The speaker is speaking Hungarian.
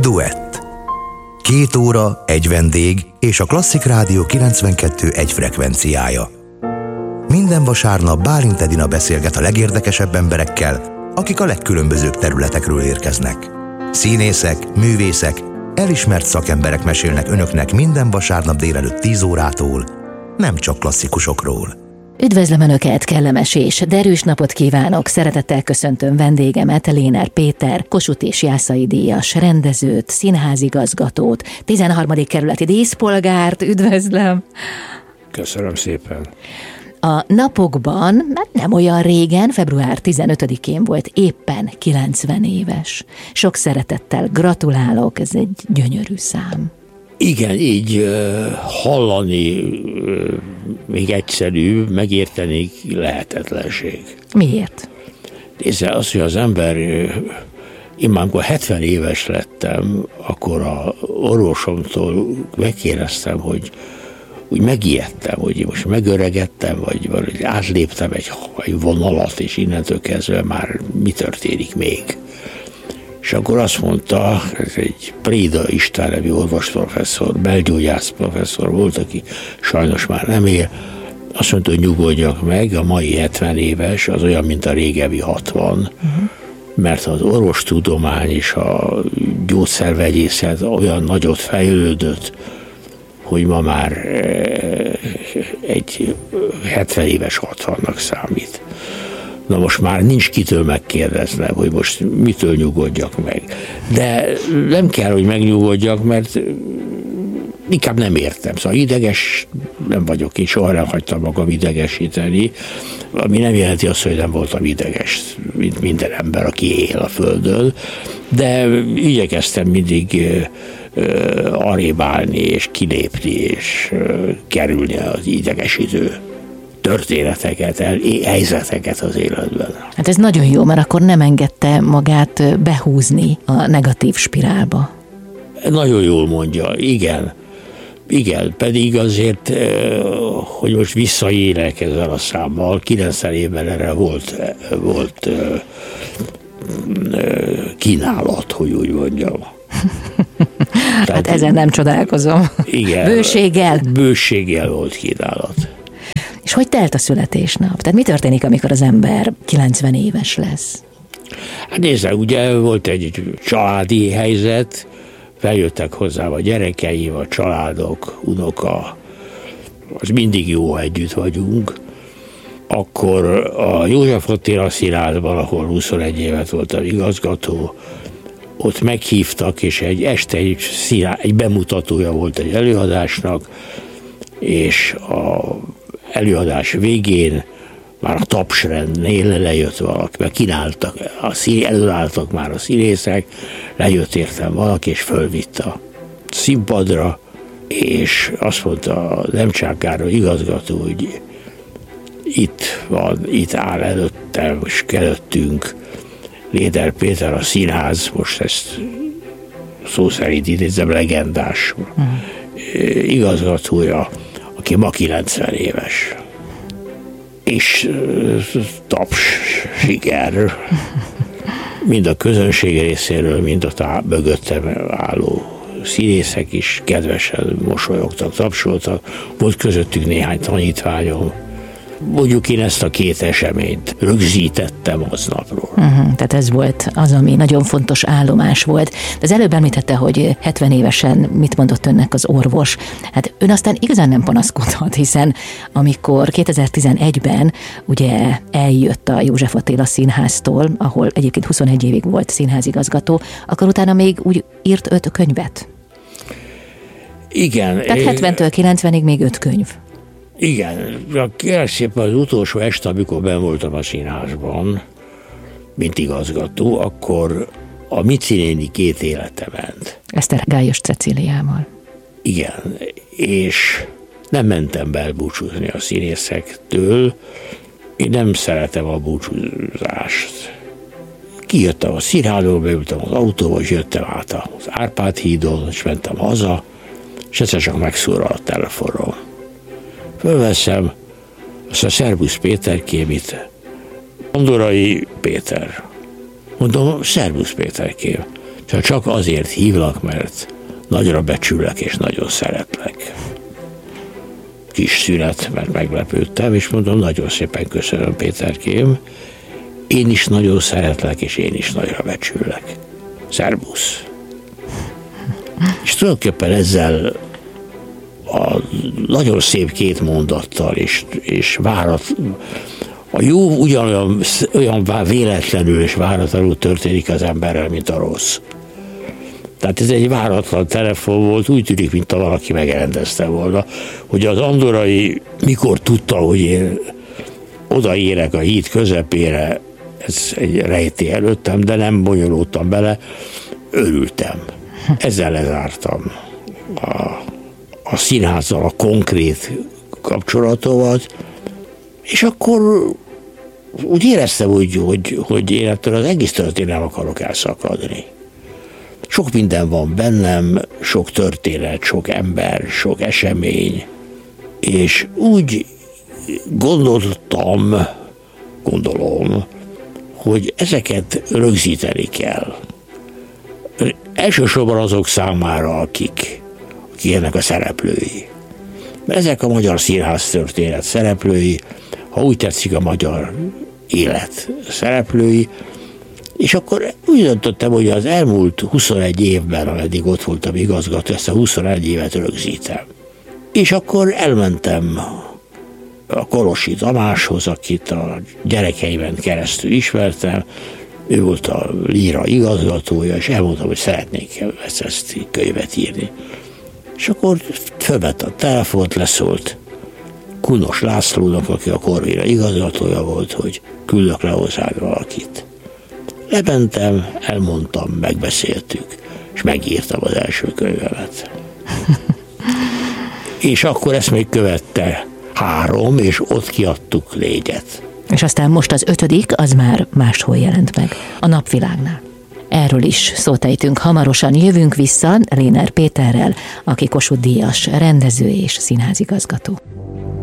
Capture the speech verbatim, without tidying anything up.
Duett. Két óra, egy vendég és a Klasszik Rádió kilencvenkettő egy frekvenciája. Minden vasárnap Bálint Edina beszélget a legérdekesebb emberekkel, akik a legkülönbözőbb területekről érkeznek. Színészek, művészek, elismert szakemberek mesélnek önöknek minden vasárnap délelőtt tíz órától, nem csak klasszikusokról. Üdvözlöm Önöket, kellemes és derűs napot kívánok! Szeretettel köszöntöm vendégemet, Léner Péter, Kossuth és Jászai díjas rendezőt, színházigazgatót, tizenharmadik kerületi díszpolgárt, üdvözlöm! Köszönöm szépen! A napokban, hát nem olyan régen, február tizenötödikén volt éppen kilencven éves. Sok szeretettel gratulálok, ez egy gyönyörű szám. Igen, így hallani még egyszerű, megérteni lehetetlenség. Miért? Nézze, az, hogy az ember, én már amikor hetven éves lettem, akkor a orvosomtól megkérdeztem, hogy úgy megijedtem, hogy most megöregedtem, vagy, vagy átléptem egy, egy vonalat, és innentől kezdve már mi történik még. És akkor azt mondta, ez egy Préda István nevű orvosprofesszor, belgyógyász professzor volt, aki sajnos már nem él, azt mondta, hogy nyugodjak meg, a mai hetven éves az olyan, mint a régebbi hatvan, uh-huh. mert az orvostudomány és a gyógyszervegyészet olyan nagyot fejlődött, hogy ma már egy hetven éves hatvannak számít. Na most már nincs kitől megkérdeznem, hogy most mitől nyugodjak meg. De nem kell, hogy megnyugodjak, mert inkább nem értem. Szóval ideges nem vagyok, és soha nem hagytam magam idegesíteni, ami nem jelenti azt, hogy nem voltam ideges, mint minden ember, aki él a Földön, de igyekeztem mindig arrébb állni, és kilépni, és kerülni az idegesítő történeteket, helyzeteket az életben. Hát ez nagyon jó, mert akkor nem engedte magát behúzni a negatív spirálba. Nagyon jól mondja, igen. Igen, pedig azért, hogy most visszaélek ezzel a számmal, kilencven évben erre volt, volt kínálat, hogy úgy mondjam. Hát tehát, ezen nem csodálkozom. Igen. Bőséggel? Bőséggel volt kínálat. És hogy telt a születésnap? Tehát mi történik, amikor az ember kilencven éves lesz? Hát nézze, ugye volt egy családi helyzet, feljöttek hozzám a gyerekeim, a családok, unoka, az mindig jó, ha együtt vagyunk. Akkor a József Attila Színházban, ahol huszonegy évet voltam igazgató, ott meghívtak, és egy este egy, színház, egy bemutatója volt egy előadásnak, és a előadás végén már a tapsrendnél lejött valaki, mert kínáltak, a szín, előálltak már a színészek, lejött értem valaki, és fölvitt a színpadra, és azt mondta a Demcsák Károly igazgató, hogy itt van, itt áll előttem, és előttünk Léner Péter, a színház, most ezt szó szerint idézem, legendás uh-huh. igazgatója, aki ma kilencven éves. És taps, siker, mind a közönség részéről, mind a tá- mögöttem álló színészek is kedvesen mosolyogtak, tapsoltak. Volt közöttük néhány tanítványom. Mondjuk én ezt a két eseményt rögzítettem aznapról. Uh-huh, tehát ez volt az, ami nagyon fontos állomás volt. De az előbb említette, hogy hetven évesen mit mondott önnek az orvos. Hát ön aztán igazán nem panaszkodhat, hiszen amikor kétezer-tizenegyben ugye eljött a József Attila Színháztól, ahol egyébként huszonegy évig volt színházigazgató, akkor utána még úgy írt öt könyvet. Igen. Tehát hetventől kilencvenig még öt könyv. Igen, kérlek szépen az utolsó este, amikor benn voltam a színházban, mint igazgató, akkor a Mici néni két élete ment. Eszter Gályos Cecíliával. Igen, és nem mentem be elbúcsúzni a színészektől, én nem szeretem a búcsúzást. Kijöttem a színházból, beültem az autóba, és jöttem át az Árpád hídon, és mentem haza, és egyszer csak megszólal a telefonról. Fölveszem, azt a Szerbusz Péterkém itt. Andorai Péter. Mondom, szervusz Péterkém, csak azért hívlak, mert nagyra becsüllek és nagyon szeretlek. Kis szünet, mert meglepődtem, és mondom, nagyon szépen köszönöm Péterkém, én is nagyon szeretlek, és én is nagyra becsüllek. Szervusz. És tulajdonképpen ezzel a nagyon szép két mondattal, és, és várat, a jó ugyanolyan olyan véletlenül és váratlanul történik az emberrel, mint a rossz. Tehát ez egy váratlan telefon volt, úgy tűnik, mint ha valaki megrendezte volna, hogy az andorai mikor tudta, hogy én odaérek a híd közepére, ez egy rejtély előttem, de nem bonyolultam bele, örültem. Ezzel lezártam a, a színházzal a konkrét kapcsolatomat, és akkor úgy éreztem, hogy, hogy, hogy én ettől az egész történet nem akarok elszakadni. Sok minden van bennem, sok történet, sok ember, sok esemény, és úgy gondoltam, gondolom, hogy ezeket rögzíteni kell. Elsősorban azok számára, akik, akik ennek a szereplői. Mert ezek a magyar színház történet szereplői, ha úgy tetszik, a magyar élet szereplői, és akkor úgy döntöttem, hogy az elmúlt huszonegy évben, ameddig ott voltam igazgató, ezt a huszonegy évet rögzítem. És akkor elmentem a Kolossy Tamáshoz, akit a gyerekeimen keresztül ismertem, ő volt a Líra igazgatója, és elmondtam, hogy szeretnék ezt könyvet írni. És akkor fölvette a telefont, leszólt Kunos Lászlónak, aki a Corvina igazgatója volt, hogy küldök le hozzád valakit. Lementem, elmondtam, megbeszéltük, és megírtam az első könyvemet. És akkor ezt még követte három, és ott kiadtuk négyet. És aztán most az ötödik, az már máshol jelent meg, a Napvilágnál. Erről is szót ejtünk hamarosan, jövünk vissza Léner Péterrel, aki Kossuth-díjas rendező és színházigazgató.